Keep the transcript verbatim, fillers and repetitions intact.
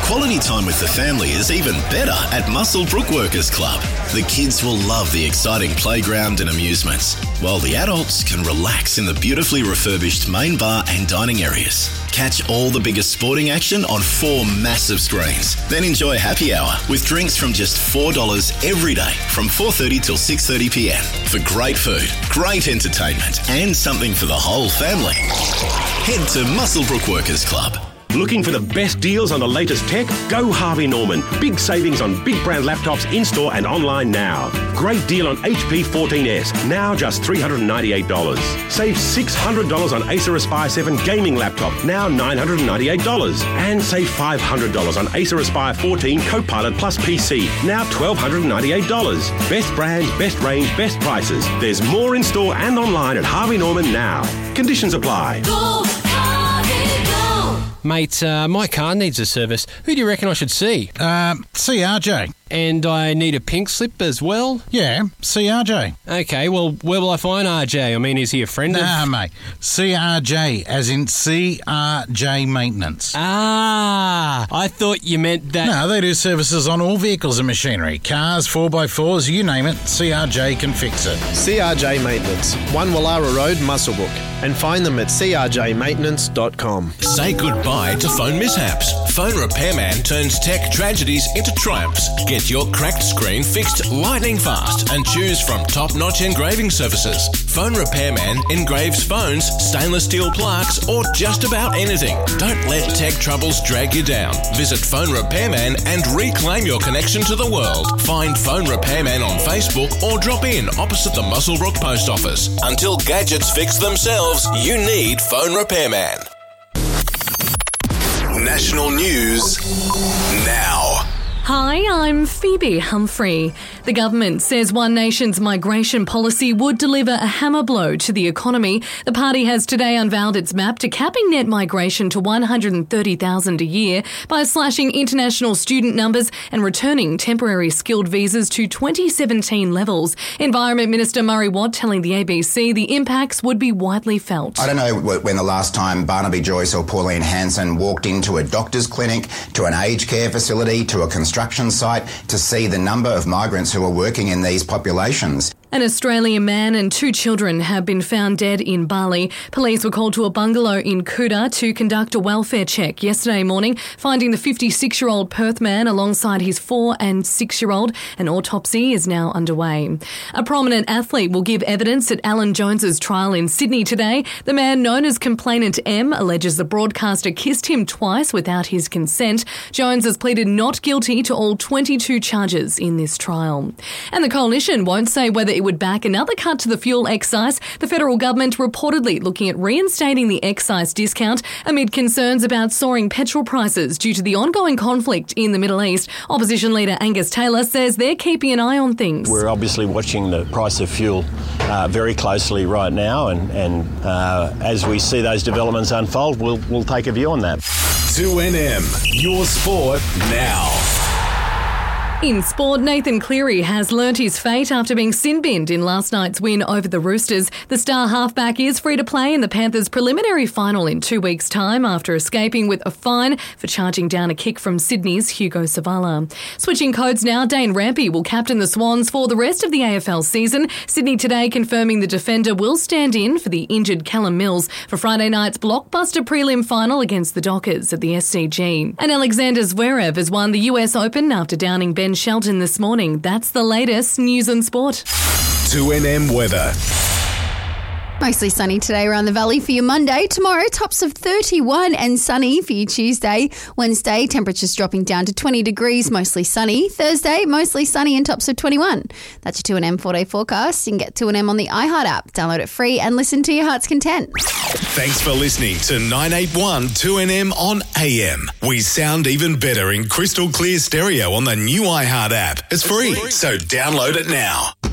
Quality time with the family is even better at Muswellbrook Workers Club. The kids will love the exciting playground and amusements, while the adults can relax in the beautifully refurbished main bar and dining areas. Catch all the biggest sporting action on four massive screens. Then enjoy happy hour with drinks from just four dollars every day from four thirty till six thirty p m for great food, great entertainment and something for the whole family. Head to Muswellbrook Workers Club. Looking for the best deals on the latest tech? Go Harvey Norman. Big savings on big brand laptops in-store and online now. Great deal on H P fourteen S, now just three hundred ninety-eight dollars. Save six hundred dollars on Acer Aspire seven gaming laptop, now nine hundred ninety-eight dollars. And save five hundred dollars on Acer Aspire fourteen Copilot Plus P C, now one thousand two hundred ninety-eight dollars. Best brands, best range, best prices. There's more in-store and online at Harvey Norman now. Conditions apply. Go Harvey, go! Mate, uh, my car needs a service. Who do you reckon I should see? Um, C R J. And I need a pink slip as well? Yeah, C R J. Okay, well, where will I find R J? I mean, is he a friend nah, of... Nah, mate. C R J, as in C R J Maintenance. Ah, I thought you meant that... No, they do services on all vehicles and machinery. Cars, four by fours, you name it, C R J can fix it. C R J Maintenance, one Wallara Road, Muswellbrook. And find them at c r j maintenance dot com. Say goodbye to phone mishaps. Phone Repairman turns tech tragedies into triumphs. Get your cracked screen fixed lightning fast and choose from top-notch engraving services. Phone Repairman engraves phones, stainless steel plaques, or just about anything. Don't let tech troubles drag you down. Visit Phone Repairman and reclaim your connection to the world. Find Phone Repairman on Facebook or drop in opposite the Muswellbrook Post Office. Until gadgets fix themselves, you need Phone Repairman. National news now. Hi, I'm Phoebe Humphrey. The government says One Nation's migration policy would deliver a hammer blow to the economy. The party has today unveiled its map to capping net migration to one hundred thirty thousand a year by slashing international student numbers and returning temporary skilled visas to twenty seventeen levels. Environment Minister Murray Watt telling the A B C the impacts would be widely felt. I don't know when the last time Barnaby Joyce or Pauline Hanson walked into a doctor's clinic, to an aged care facility, to a construction site to see the number of migrants who are working in these populations. An Australian man and two children have been found dead in Bali. Police were called to a bungalow in Kuta to conduct a welfare check yesterday morning, finding the fifty-six-year-old Perth man alongside his four- and six-year-old. An autopsy is now underway. A prominent athlete will give evidence at Alan Jones's trial in Sydney today. The man known as Complainant M alleges the broadcaster kissed him twice without his consent. Jones has pleaded not guilty to all twenty-two charges in this trial. And the Coalition won't say whether it would back another cut to the fuel excise. The federal government reportedly looking at reinstating the excise discount amid concerns about soaring petrol prices due to the ongoing conflict in the Middle East. Opposition leader Angus Taylor says they're keeping an eye on things. We're obviously watching the price of fuel uh, very closely right now, and, and uh, as we see those developments unfold, we'll, we'll take a view on that. two N M, your sport now. In sport, Nathan Cleary has learnt his fate after being sin-binned in last night's win over the Roosters. The star halfback is free to play in the Panthers' preliminary final in two weeks' time after escaping with a fine for charging down a kick from Sydney's Hugo Savala. Switching codes now, Dane Rampy will captain the Swans for the rest of the A F L season. Sydney today confirming the defender will stand in for the injured Callum Mills for Friday night's blockbuster prelim final against the Dockers at the S C G. And Alexander Zverev has won the U S Open after downing Ben Shelton this morning. That's the latest news and sport. two N M weather. Mostly sunny today around the valley for your Monday. Tomorrow, tops of thirty-one and sunny for your Tuesday. Wednesday, temperatures dropping down to twenty degrees, mostly sunny. Thursday, mostly sunny and tops of twenty-one. That's your two N M four-day forecast. You can get two N M on the iHeart app. Download it free and listen to your heart's content. Thanks for listening to nine eighty-one two N M on A M. We sound even better in crystal clear stereo on the new iHeart app. It's free, so download it now.